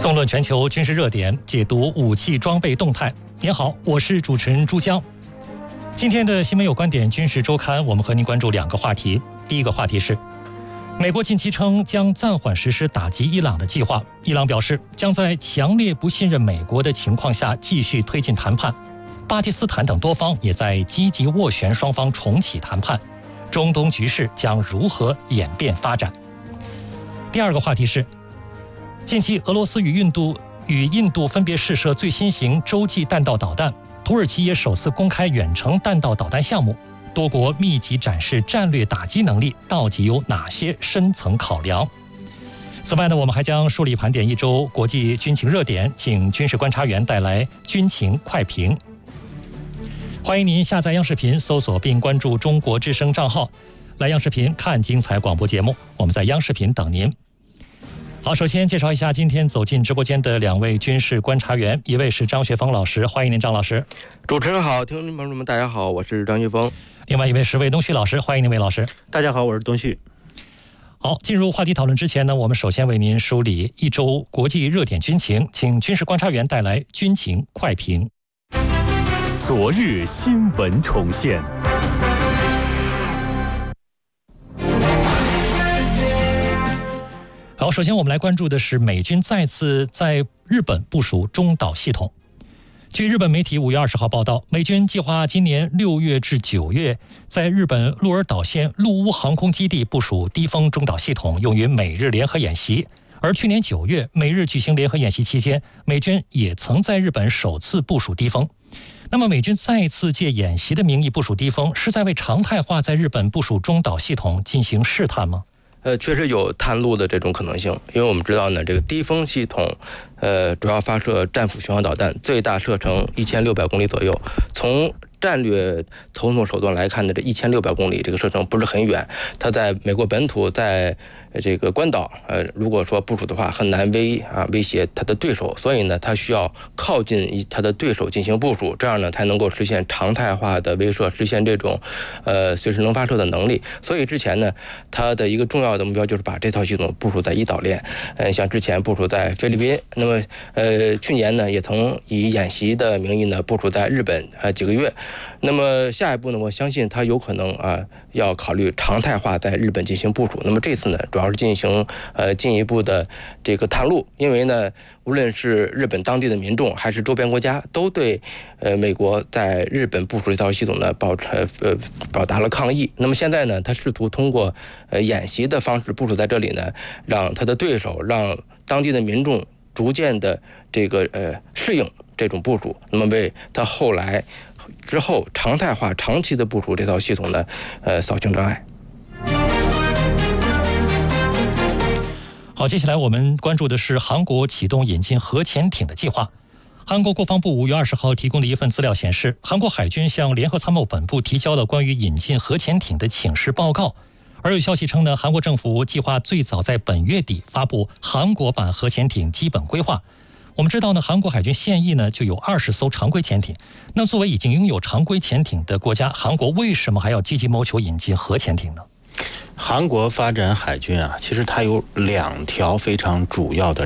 纵论全球军事热点，解读武器装备动态。您好，我是主持人朱江。今天的新闻有观点军事周刊，我们和您关注两个话题。第一个话题是，美国近期称将暂缓实施打击伊朗的计划，伊朗表示将在强烈不信任美国的情况下继续推进谈判。巴基斯坦等多方也在积极斡旋双方重启谈判。中东局势将如何演变发展？第二个话题是，近期俄罗斯与印度分别试射最新型洲际弹道导弹，土耳其也首次公开远程弹道导弹项目，多国密集展示战略打击能力，到底有哪些深层考量？此外呢，我们还将梳理盘点一周国际军情热点，请军事观察员带来军情快评。欢迎您下载央视频，搜索并关注中国之声账号，来央视频看精彩广播节目，我们在央视频等您。好，首先介绍一下今天走进直播间的两位军事观察员，一位是张学峰老师，欢迎您张老师。 主持人好，听众朋友们大家好，我是张学峰。 另外一位是魏东旭老师，欢迎您魏老师。 大家好，我是东旭。 好，进入话题讨论之前呢，我们首先为您梳理一周国际热点军情，请军事观察员带来军情快评。 昨日新闻重现。 好，首先我们来关注的是美军再次在日本部署中岛系统。据日本媒体5月20号报道，美军计划今年6月至9月在日本鹿儿岛县陆屋航空基地部署低风中岛系统，用于美日联合演习。而去年9月，美日举行联合演习期间，美军也曾在日本首次部署低风。那么，美军再次借演习的名义部署低风，是在为常态化在日本部署中岛系统进行试探吗？ 确实有探路的这种可能性，因为我们知道呢，这个低风系统，主要发射战斧巡航导弹，最大射程1600公里左右。从战略投送手段来看呢，这1600公里这个射程不是很远，它在美国本土，在这个关岛，如果说部署的话，很难威胁它的对手，所以呢，它需要靠近它的对手进行部署，这样呢才能够实现常态化的威慑，实现这种随时能发射的能力。所以之前呢，它的一个重要的目标就是把这套系统部署在伊岛链，像之前部署在菲律宾，那么去年呢也曾以演习的名义呢部署在日本几个月。那么下一步呢，我相信他有可能要考虑常态化在日本进行部署。那么这次呢，主要是进行进一步的这个探路，因为呢，无论是日本当地的民众还是周边国家，都对美国在日本部署这套系统呢表达了抗议。那么现在呢，他试图通过演习的方式部署在这里呢，让他的对手，让当地的民众逐渐的这个适应这种部署，那么为他之后常态化长期的部署这套系统呢扫清障碍。 好，接下来我们关注的是韩国启动引进核潜艇的计划。韩国国防部5月20号提供的一份资料显示，韩国海军向联合参谋本部提交了关于引进核潜艇的请示报告。而有消息称呢，韩国政府计划最早在本月底发布韩国版核潜艇基本规划。我们知道呢，韩国海军现役呢就有20艘常规潜艇。那作为已经拥有常规潜艇的国家，韩国为什么还要积极谋求引进核潜艇呢？ 韩国发展海军其实它有2条非常主要的